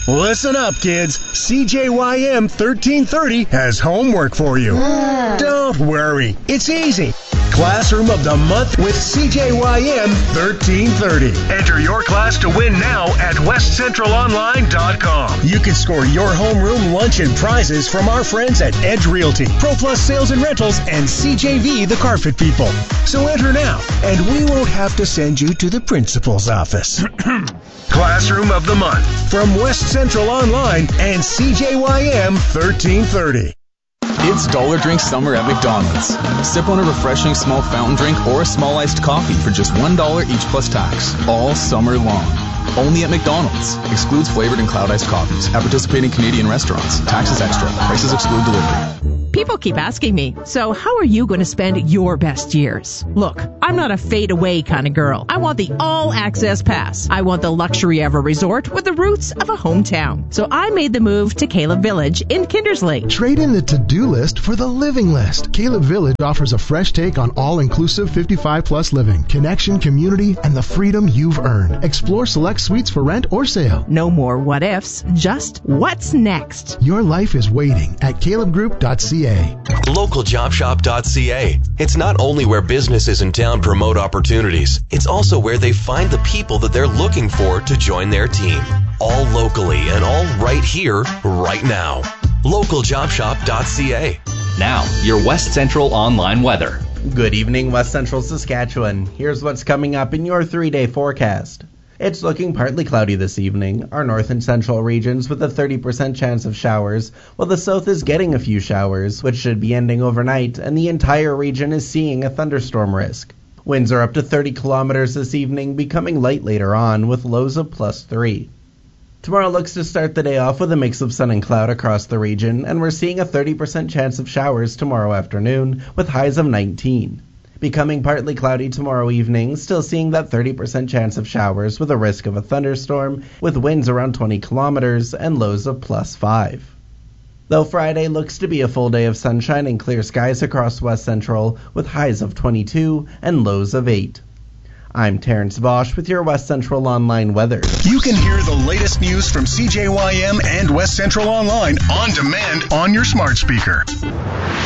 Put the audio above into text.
Listen up, kids. CJYM 1330 has homework for you. Don't worry. It's easy. Classroom of the Month with CJYM 1330. Enter your class to win now at westcentralonline.com. You can score your homeroom lunch and prizes from our friends at Edge Realty, ProPlus Sales and Rentals, and CJV, the Carpet People. So enter now, and we won't have to send you to the principal's office. Classroom of the Month from West Central Online and CJYM 1330. It's Dollar Drink Summer at McDonald's. Sip on a refreshing small fountain drink or a small iced coffee for just $1 each plus tax, all summer long. Only at McDonald's. Excludes flavored and cloud iced coffees. At participating Canadian restaurants. Taxes extra. Prices exclude delivery. People keep asking me, so how are you going to spend your best years? Look, I'm not a fade-away kind of girl. I want the all-access pass. I want the luxury of a resort with the roots of a hometown. So I made the move to Caleb Village in Kindersley. Trade in the to-do list for the living list. Caleb Village offers a fresh take on all-inclusive 55-plus living, connection, community, and the freedom you've earned. Explore select suites for rent or sale. No more what-ifs, just what's next. Your life is waiting at calebgroup.ca. LocalJobShop.ca. It's not only where businesses in town promote opportunities, it's also where they find the people that they're looking for to join their team. All locally and all right here, right now. LocalJobShop.ca. Now, your West Central online weather. Good evening, West Central Saskatchewan. Here's what's coming up in your 3-day forecast. It's looking partly cloudy this evening. Our north and central regions with a 30% chance of showers, while the south is getting a few showers, which should be ending overnight, and the entire region is seeing a thunderstorm risk. Winds are up to 30 kilometers this evening, becoming light later on, with lows of +3. Tomorrow looks to start the day off with a mix of sun and cloud across the region, and we're seeing a 30% chance of showers tomorrow afternoon, with highs of 19. Becoming partly cloudy tomorrow evening, still seeing that 30% chance of showers with a risk of a thunderstorm, with winds around 20 kilometers and lows of +5. Though Friday looks to be a full day of sunshine and clear skies across West Central, with highs of 22 and lows of 8. I'm Terrence Bosch with your West Central Online weather. You can hear the latest news from CJYM and West Central Online on demand on your smart speaker.